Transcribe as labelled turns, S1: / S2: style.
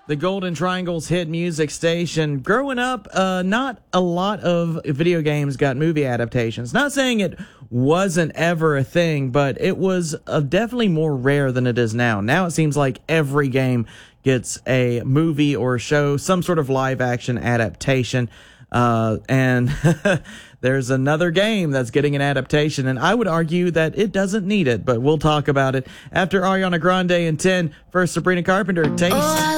S1: the Golden Triangle's hit music station. Growing up, not a lot of video games got movie adaptations. Not saying it wasn't ever a thing, but it was definitely more rare than it is now. Now it seems like every game gets a movie or show, some sort of live action adaptation. And there's another game that's getting an adaptation, and I would argue that it doesn't need it, but we'll talk about it after Ariana Grande and 10. First, Sabrina Carpenter, Taste.